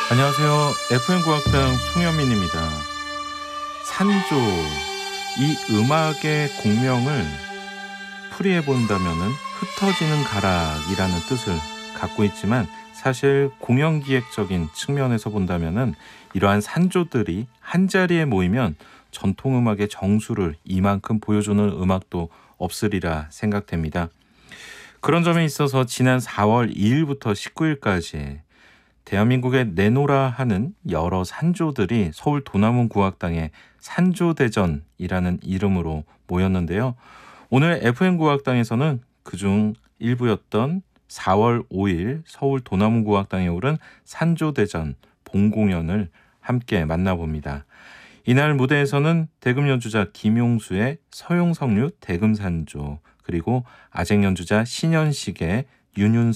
안녕하세요. FM국악당 송현민입니다. 산조, 이 음악의 공명을 풀이해 본다면은 흩어지는 가락이라는 뜻을 갖고 있지만 사실 공연기획적인 측면에서 본다면은 이러한 산조들이 한자리에 모이면 전통음악의 정수를 이만큼 보여주는 음악도 없으리라 생각됩니다. 그런 점에 있어서 지난 4월 2일부터 19일까지 대한민국에 내노라 하는 여러 산조들이 서울 도남원 국악당의 산조대전이라는 이름으로 모였는데요. 오늘 FM 국악당에서는 그중 일부였던 4월 5일 서울 도남원 국악당에 오른 산조대전 본공연을 함께 만나봅니다. 이날 무대에서는 대금 연주자 김용수의 서용석류 대금산조, 그리고 아쟁 연주자 신현식의 윤윤